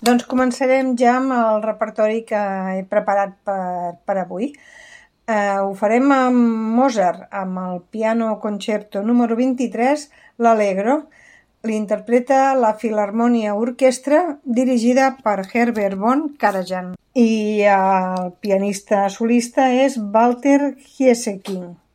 Doncs començarem ja amb el repertori que he preparat per avui. Ho farem amb Mozart, amb el piano concerto número 23, l'Allegro. L'interpreta la Filharmonia Orquestra, dirigida per Herbert von Karajan. I el pianista solista és Walter Hieseking.